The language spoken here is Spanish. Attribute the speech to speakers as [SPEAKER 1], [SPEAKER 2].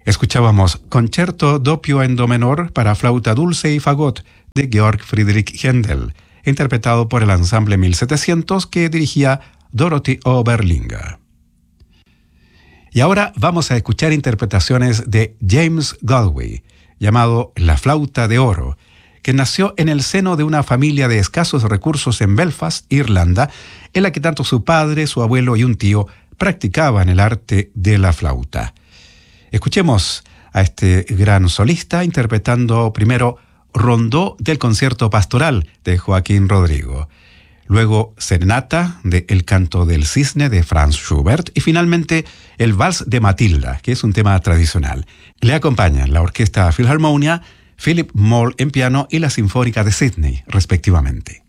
[SPEAKER 1] Escuchábamos Concerto doppio en do menor para flauta dulce y fagot de Georg Friedrich Händel, interpretado por el ensamble 1700 que dirigía Dorothy Oberlinger. Y ahora vamos a escuchar interpretaciones de James Galway, llamado La Flauta de Oro, que nació en el seno de una familia de escasos recursos en Belfast, Irlanda, en la que tanto su padre, su abuelo y un tío practicaban el arte de la flauta. Escuchemos a este gran solista interpretando primero Rondó del concierto pastoral de Joaquín Rodrigo, luego Serenata de El canto del cisne de Franz Schubert y finalmente el Vals de Matilda, que es un tema tradicional. Le acompañan la Orquesta Philharmonia, Philip Moll en piano y la Sinfónica de Sydney, respectivamente.